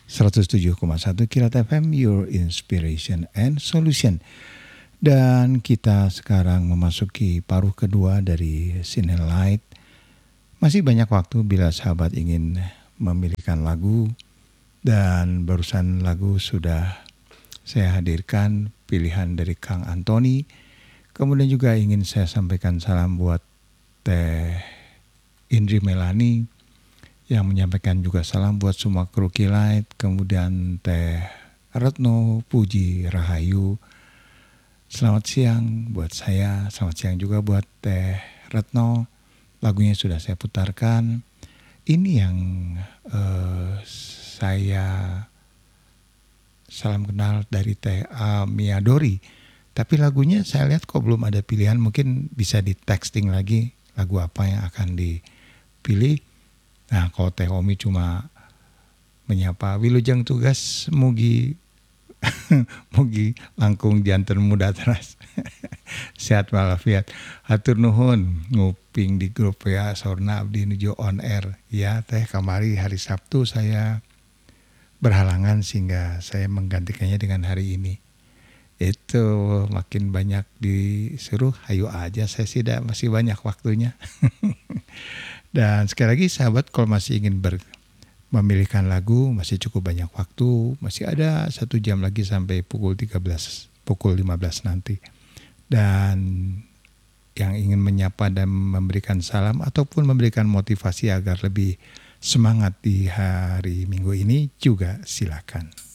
107,1 Kilat FM, Your Inspiration and Solution. Dan kita sekarang memasuki paruh kedua dari Single Light. Masih banyak waktu bila sahabat ingin memilihkan lagu. Dan barusan lagu sudah saya hadirkan pilihan dari Kang Antoni. Kemudian juga ingin saya sampaikan salam buat Teh Indri Melani yang menyampaikan juga salam buat semua kru Kilat. Kemudian Teh Retno Puji Rahayu. Selamat siang buat saya. Selamat siang juga buat Teh Retno. Lagunya sudah saya putarkan. Ini yang saya salam kenal dari Teh Miadori. Tapi lagunya saya lihat kok belum ada pilihan. Mungkin bisa di texting lagi lagu apa yang akan dipilih. Nah kalau Teh Omi cuma menyapa wilujeng tugas mugi mugi langkung janten muda teras. Sehat walafiat. Hatur nuhun nguping di grup ya Sorna Abdi Nuju on air. Ya Teh, kamari hari Sabtu saya berhalangan sehingga saya menggantikannya dengan hari ini. Itu makin banyak disuruh, ayo aja, saya tidak masih banyak waktunya. Dan sekali lagi sahabat, kalau masih ingin memilihkan lagu, masih cukup banyak waktu, masih ada 1 jam lagi sampai pukul 15 nanti. Dan yang ingin menyapa dan memberikan salam ataupun memberikan motivasi agar lebih semangat di hari Minggu ini juga silakan.